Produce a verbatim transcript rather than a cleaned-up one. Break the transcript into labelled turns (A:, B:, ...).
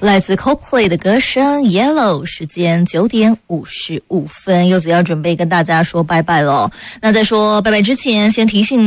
A: 来自 Coldplay 的歌声 Yellow， 时间九点五十五分，柚子要准备跟大家说拜拜了。那在说拜拜之前，先提醒你